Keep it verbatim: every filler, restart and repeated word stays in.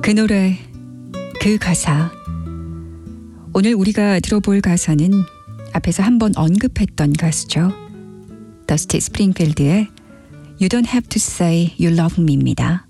그 노래, 그 가사. 오늘 우리가 들어볼 가사는 앞에서 한번 언급했던 가수죠. 더스티 스프링필드의 You don't have to say you love me입니다.